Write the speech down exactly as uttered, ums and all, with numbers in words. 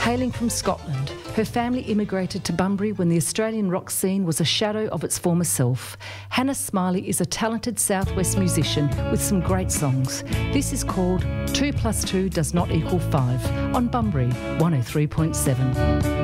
Hailing from Scotland, her family immigrated to Bunbury when the Australian rock scene was a shadow of its former self. Hannah Smiley is a talented southwest musician with some great songs. This is called Two Plus Two Does Not Equal Five on Bunbury one oh three point seven.